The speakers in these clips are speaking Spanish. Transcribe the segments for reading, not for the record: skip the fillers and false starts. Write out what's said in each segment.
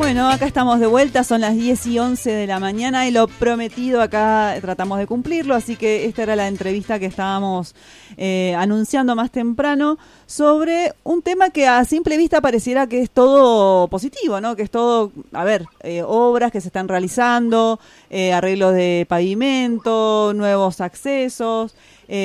Bueno, acá estamos de vuelta, son las 10:11 de la mañana y lo prometido acá tratamos de cumplirlo, así que esta era la entrevista que estábamos anunciando más temprano sobre un tema que a simple vista pareciera que es todo positivo, ¿no? Que es todo, obras que se están realizando, arreglos de pavimento, nuevos accesos,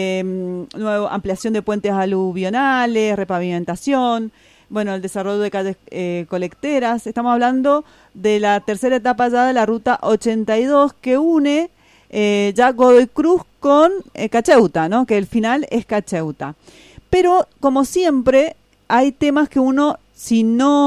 ampliación de puentes aluvionales, repavimentación. Bueno, el desarrollo de calles colecteras. Estamos hablando de la tercera etapa ya de la ruta 82 que une ya Godoy Cruz con Cacheuta, ¿no? Que el final es Cacheuta. Pero, como siempre, hay temas que uno, si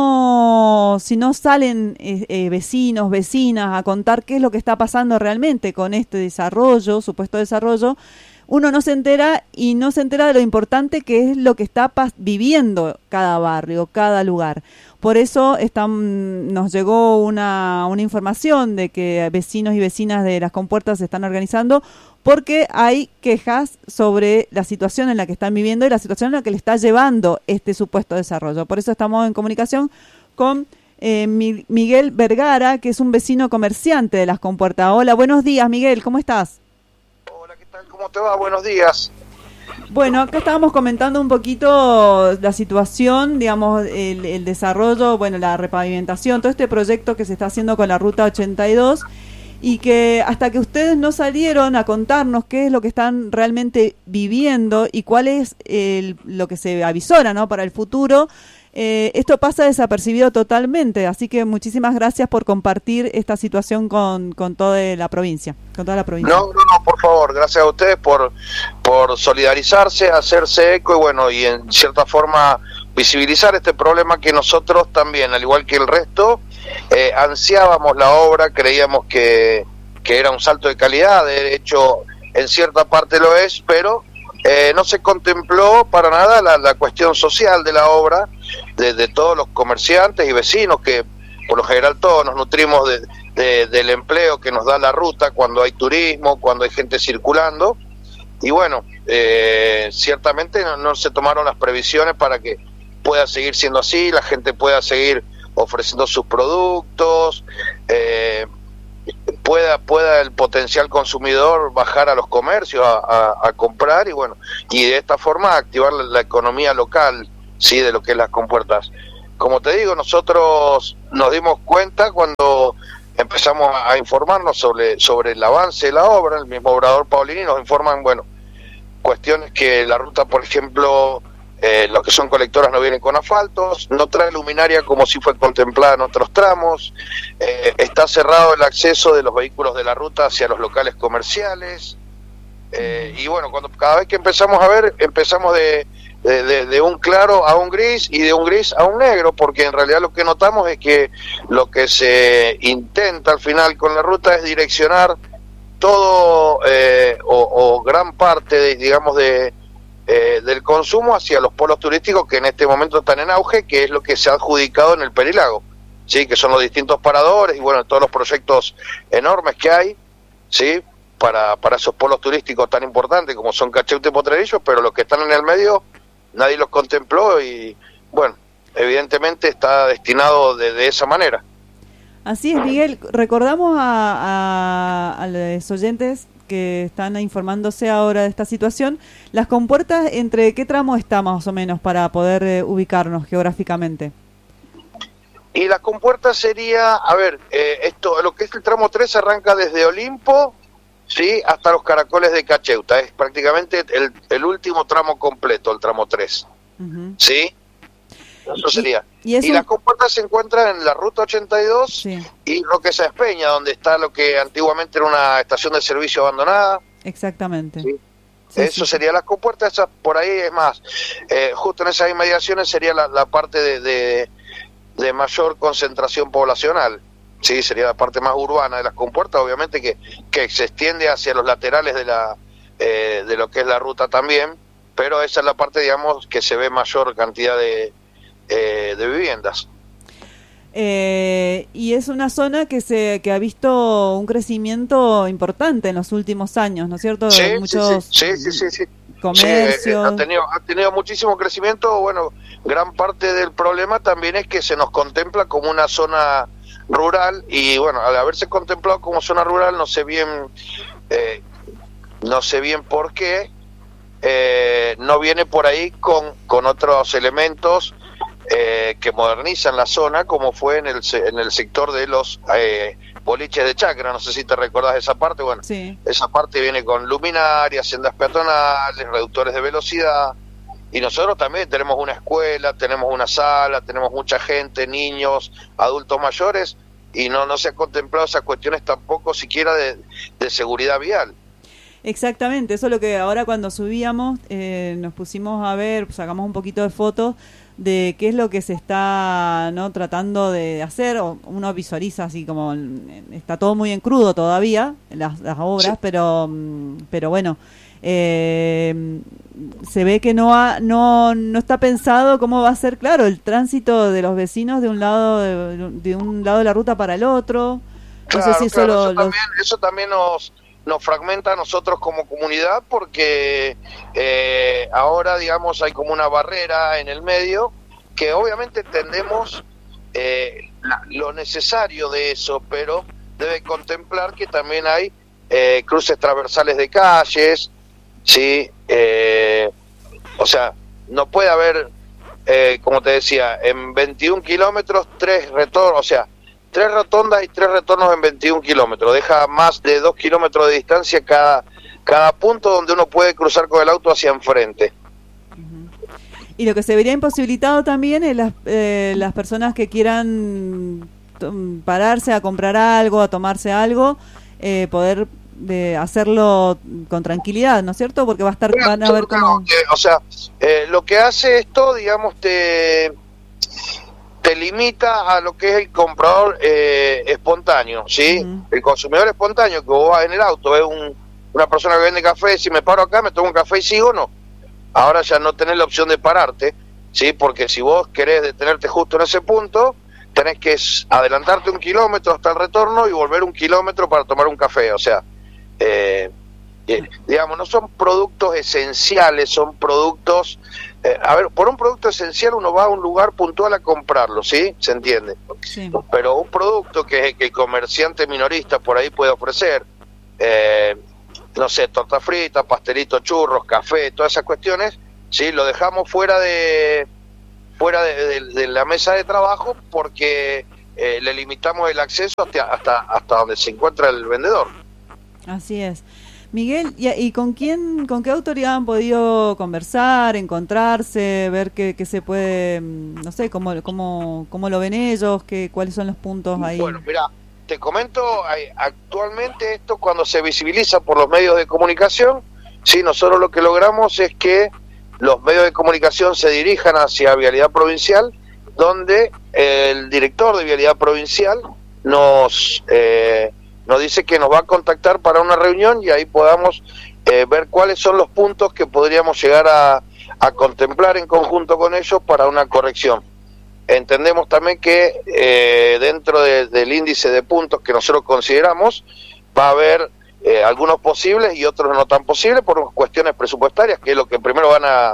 no salen vecinos, vecinas a contar qué es lo que está pasando realmente con este desarrollo, supuesto desarrollo, uno no se entera y no se entera de lo importante que es lo que está viviendo cada barrio, cada lugar. Por eso nos llegó una información de que vecinos y vecinas de Las Compuertas se están organizando porque hay quejas sobre la situación en la que están viviendo y la situación en la que le está llevando este supuesto desarrollo. Por eso estamos en comunicación con Miguel Vergara, que es un vecino comerciante de Las Compuertas. Hola, buenos días, Miguel, ¿cómo estás? ¿Cómo te va? Buenos días. Bueno, acá estábamos comentando un poquito la situación, digamos, el desarrollo, bueno, la repavimentación, todo este proyecto que se está haciendo con la Ruta 82 y que hasta que ustedes no salieron a contarnos qué es lo que están realmente viviendo y cuál es lo que se avisora, ¿no?, para el futuro, esto pasa desapercibido totalmente, así que muchísimas gracias por compartir esta situación con toda la provincia, No, por favor, gracias a ustedes por solidarizarse, hacerse eco y en cierta forma visibilizar este problema que nosotros también, al igual que el resto, ansiábamos la obra, creíamos que era un salto de calidad, de hecho en cierta parte lo es, pero no se contempló para nada la cuestión social de la obra, de todos los comerciantes y vecinos que por lo general todos nos nutrimos del empleo que nos da la ruta cuando hay turismo, cuando hay gente circulando, y ciertamente no se tomaron las previsiones para que pueda seguir siendo así, la gente pueda seguir ofreciendo sus productos, pueda el potencial consumidor bajar a los comercios a comprar y de esta forma activar la economía local, sí, de lo que es Las Compuertas. Como te digo, nosotros nos dimos cuenta cuando empezamos a informarnos sobre el avance de la obra. El mismo obrador Paulini nos informan, cuestiones que la ruta, por ejemplo, los que son colectoras no vienen con asfaltos, no trae luminaria como si fue contemplada en otros tramos, está cerrado el acceso de los vehículos de la ruta hacia los locales comerciales, cada vez que empezamos a ver, empezamos de un claro a un gris y de un gris a un negro, porque en realidad lo que notamos es que lo que se intenta al final con la ruta es direccionar todo o gran parte del consumo hacia los polos turísticos que en este momento están en auge, que es lo que se ha adjudicado en el Perilago, sí, que son los distintos paradores y todos los proyectos enormes que hay, sí, para esos polos turísticos tan importantes como son Cacheuta y Potrerillos, pero los que están en el medio nadie los contempló y evidentemente está destinado de esa manera. Así es, Miguel. Recordamos a los oyentes que están informándose ahora de esta situación. Las Compuertas, ¿entre qué tramo está más o menos para poder ubicarnos geográficamente? Y Las Compuertas sería, lo que es el tramo 3 arranca desde Olimpo, sí, hasta los Caracoles de Cacheuta, es prácticamente el último tramo completo, el tramo 3, uh-huh. ¿Sí? Eso sería. Y Las Compuertas se encuentran en la ruta 82, sí, y Roque Sáenz Peña, donde está lo que antiguamente era una estación de servicio abandonada. Exactamente. ¿Sí? Sí, eso sí. Sería Las Compuertas, por ahí es más. Justo en esas inmediaciones sería la parte de mayor concentración poblacional. Sí, sería la parte más urbana de Las Compuertas, obviamente que se extiende hacia los laterales de lo que es la ruta también, pero esa es la parte, digamos, que se ve mayor cantidad de viviendas. Y es una zona que ha visto un crecimiento importante en los últimos años, ¿no es cierto? Sí, muchos sí. Comercios. Sí, ha tenido muchísimo crecimiento. Gran parte del problema también es que se nos contempla como una zona rural, y bueno, al haberse contemplado como zona rural, no sé bien por qué no viene por ahí con otros elementos que modernizan la zona, como fue en el sector de los boliches de Chacra. No sé si te recordás esa parte. Bueno, sí. Esa parte viene con luminarias, sendas peatonales, reductores de velocidad, y nosotros también tenemos una escuela, tenemos una sala, tenemos mucha gente, niños, adultos mayores, y no se han contemplado esas cuestiones tampoco siquiera de seguridad vial. Exactamente, eso es lo que ahora cuando subíamos nos pusimos a ver, sacamos un poquito de fotos de qué es lo que se está, ¿no?, tratando de hacer. Uno visualiza así como está todo muy en crudo todavía las obras, sí. pero bueno, se ve que no está pensado cómo va a ser, claro, el tránsito de los vecinos de un lado de la ruta para el otro. Claro, no sé si eso también nos fragmenta a nosotros como comunidad, porque ahora, digamos, hay como una barrera en el medio, que obviamente entendemos lo necesario de eso, pero debe contemplar que también hay cruces transversales de calles, ¿sí? O sea, no puede haber, como te decía, en 21 kilómetros 3 retornos, o sea, 3 rotondas y 3 retornos en 21 kilómetros. Deja más de 2 kilómetros de distancia cada punto donde uno puede cruzar con el auto hacia enfrente. Y lo que se vería imposibilitado también es las personas que quieran pararse a comprar algo, a tomarse algo, poder hacerlo con tranquilidad, ¿no es cierto? Porque van a ver cómo... O sea, lo que hace esto, digamos, te limita a lo que es el comprador espontáneo, ¿sí? Uh-huh. El consumidor espontáneo, que vos vas en el auto, es una persona que vende café, si me paro acá, me tomo un café y sigo, no. Ahora ya no tenés la opción de pararte, ¿sí? Porque si vos querés detenerte justo en ese punto, tenés que adelantarte 1 kilómetro hasta el retorno y volver 1 kilómetro para tomar un café. O sea, digamos, no son productos esenciales, son productos... a ver, por un producto esencial uno va a un lugar puntual a comprarlo, ¿sí? ¿Se entiende? Sí. Pero un producto que el comerciante minorista por ahí puede ofrecer, no sé, torta frita, pastelitos, churros, café, todas esas cuestiones, ¿sí? Lo dejamos fuera de la mesa de trabajo, porque le limitamos el acceso hasta donde se encuentra el vendedor. Así es. Miguel, ¿y con qué autoridad han podido conversar, encontrarse, ver qué se puede, no sé, cómo lo ven ellos, cuáles son los puntos ahí? Bueno, mira, te comento, actualmente esto, cuando se visibiliza por los medios de comunicación, sí, nosotros lo que logramos es que los medios de comunicación se dirijan hacia Vialidad Provincial, donde el director de Vialidad Provincial nos dice que nos va a contactar para una reunión, y ahí podamos ver cuáles son los puntos que podríamos llegar a contemplar en conjunto con ellos para una corrección. Entendemos también que dentro del índice de puntos que nosotros consideramos va a haber algunos posibles y otros no tan posibles por cuestiones presupuestarias, que es lo que primero van a...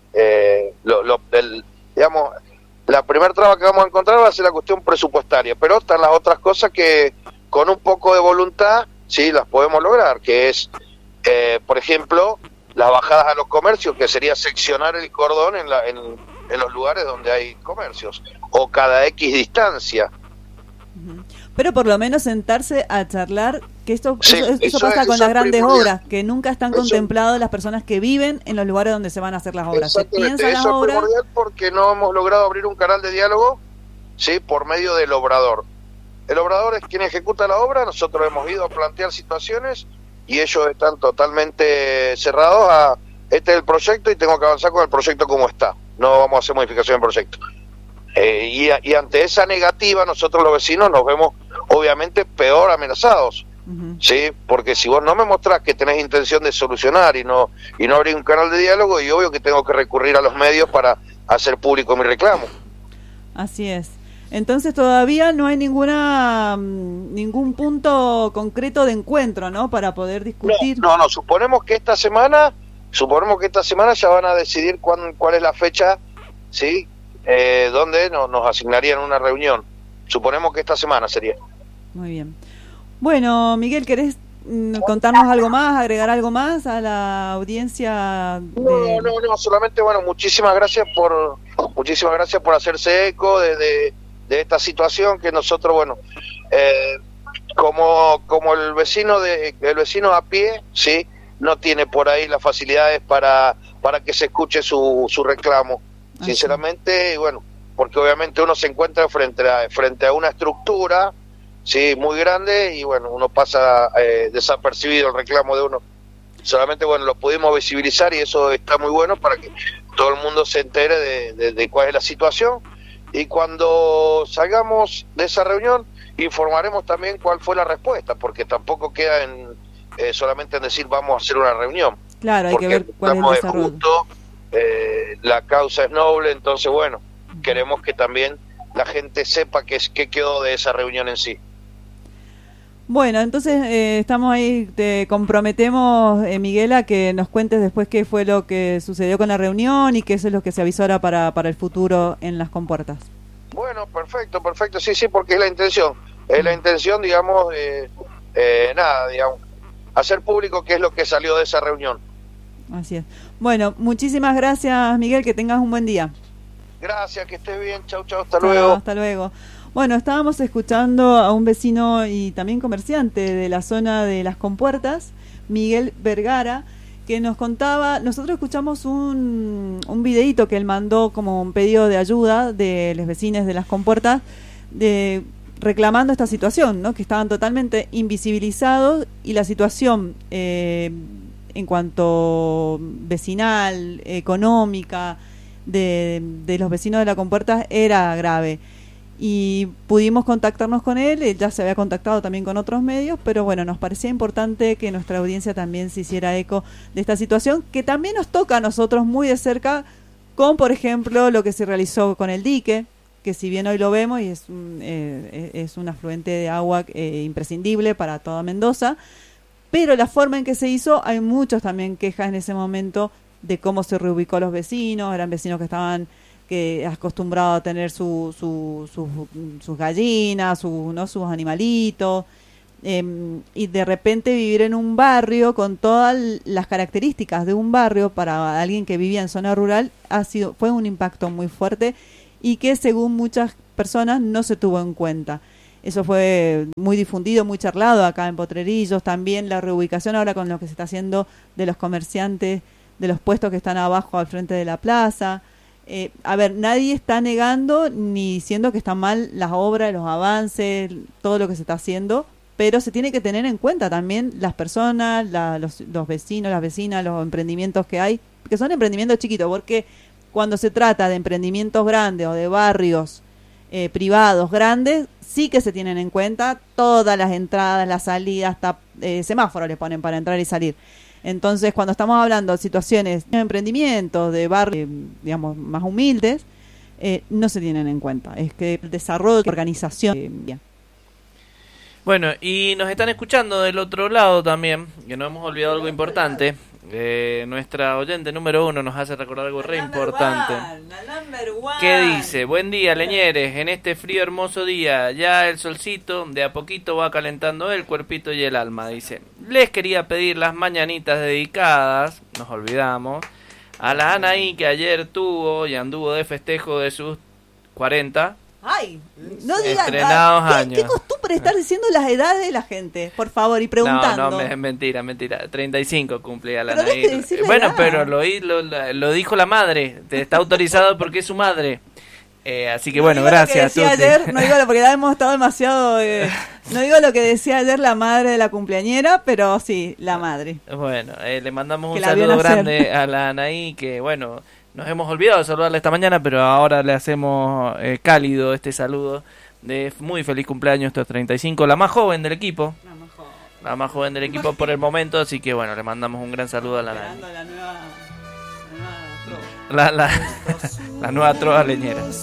digamos, la primera traba que vamos a encontrar va a ser la cuestión presupuestaria, pero están las otras cosas que con un poco de voluntad sí las podemos lograr, que es, por ejemplo, las bajadas a los comercios, que sería seccionar el cordón en los lugares donde hay comercios, o cada X distancia. Pero por lo menos sentarse a charlar, que eso pasa con las grandes obras, que nunca están contempladas las personas que viven en los lugares donde se van a hacer las obras. Se piensa las obras... es primordial, porque no hemos logrado abrir un canal de diálogo, sí, por medio del obrador. El obrador es quien ejecuta la obra. Nosotros hemos ido a plantear situaciones y ellos están totalmente cerrados a este es el proyecto y tengo que avanzar con el proyecto como está. No vamos a hacer modificación del proyecto. Y ante esa negativa, nosotros los vecinos nos vemos obviamente peor amenazados. Uh-huh. ¿Sí? Porque si vos no me mostrás que tenés intención de solucionar y no abrir un canal de diálogo, y obvio que tengo que recurrir a los medios para hacer público mi reclamo. Así es. Entonces todavía no hay ningún punto concreto de encuentro, ¿no?, para poder discutir. No, suponemos que esta semana ya van a decidir cuál es la fecha, ¿sí? Donde nos asignarían una reunión. suponemos que esta semana sería. Muy bien. Bueno, Miguel, ¿querés contarnos algo más, agregar algo más a la audiencia? No, solamente, bueno, muchísimas gracias por hacerse eco de esta situación que nosotros, bueno, como el vecino a pie, sí, no tiene por ahí las facilidades para que se escuche su reclamo, sinceramente, y bueno, porque obviamente uno se encuentra frente a una estructura, sí, muy grande, y bueno, uno pasa desapercibido el reclamo de uno. Solamente, bueno, lo pudimos visibilizar y eso está muy bueno para que todo el mundo se entere de cuál es la situación, y cuando salgamos de esa reunión informaremos también cuál fue la respuesta, porque tampoco queda solamente en decir vamos a hacer una reunión. Claro, hay que ver cuál es el desarrollo. Justo, la causa es noble, entonces bueno, queremos que también la gente sepa qué quedó de esa reunión en sí. Bueno, entonces estamos ahí, te comprometemos, Miguel, a que nos cuentes después qué fue lo que sucedió con la reunión y qué es lo que se avisó ahora para el futuro en las compuertas. Bueno, perfecto, sí, porque es la intención, digamos, hacer público qué es lo que salió de esa reunión. Así es. Bueno, muchísimas gracias, Miguel, que tengas un buen día. Gracias, que estés bien, chau, hasta luego. Hasta luego. Bueno, estábamos escuchando a un vecino y también comerciante de la zona de Las Compuertas, Miguel Vergara, que nos contaba, nosotros escuchamos un videíto que él mandó como un pedido de ayuda de los vecinos de Las Compuertas, reclamando esta situación, ¿no? Que estaban totalmente invisibilizados y la situación en cuanto vecinal, económica, de los vecinos de Las Compuertas era grave. Y pudimos contactarnos con él ya se había contactado también con otros medios, pero bueno, nos parecía importante que nuestra audiencia también se hiciera eco de esta situación, que también nos toca a nosotros muy de cerca, con por ejemplo lo que se realizó con el dique, que si bien hoy lo vemos y es un afluente de agua imprescindible para toda Mendoza, pero la forma en que se hizo, hay muchos también quejas en ese momento de cómo se reubicó a los vecinos, eran vecinos que estaban acostumbrados a tener sus gallinas, sus animalitos, y de repente vivir en un barrio con todas las características de un barrio para alguien que vivía en zona rural fue un impacto muy fuerte y que según muchas personas no se tuvo en cuenta. Eso fue muy difundido, muy charlado acá en Potrerillos, también la reubicación ahora con lo que se está haciendo de los comerciantes, de los puestos que están abajo al frente de la plaza. A ver, nadie está negando ni diciendo que están mal las obras, los avances, todo lo que se está haciendo, pero se tiene que tener en cuenta también las personas, los vecinos, las vecinas, los emprendimientos que hay, que son emprendimientos chiquitos, porque cuando se trata de emprendimientos grandes o de barrios privados grandes, sí que se tienen en cuenta todas las entradas, las salidas, hasta semáforos les ponen para entrar y salir. Entonces, cuando estamos hablando de situaciones de emprendimientos, de barrios, digamos, más humildes, no se tienen en cuenta. Es que el desarrollo de organización... Bueno, y nos están escuchando del otro lado también, que no hemos olvidado algo importante. Nuestra oyente número 1 nos hace recordar algo re importante. ¿Qué dice? Buen día, leñeres. En este frío hermoso día, ya el solcito de a poquito va calentando el cuerpito y el alma. Dice, les quería pedir las mañanitas dedicadas, nos olvidamos, a la Anaí que ayer tuvo y anduvo de festejo de sus 40. Ay, no digan estrenados años. ¿Qué costumbre estar diciendo las edades de la gente? Por favor, y preguntando. No, es mentira. 35 cumplía la Anaí. Bueno, pero lo dijo la madre. Está autorizado porque es su madre. Así que bueno, gracias. No digo porque ya hemos estado demasiado... no digo lo que decía ayer la madre de la cumpleañera, pero sí, la madre. Bueno, le mandamos un saludo grande a la Anaí, que bueno... Nos hemos olvidado de saludarla esta mañana, pero ahora le hacemos cálido este saludo de muy feliz cumpleaños, estos 35, la más joven del equipo. La más joven del equipo por el momento, así que bueno, le mandamos un gran saludo a la Nani. La nueva trova leñera.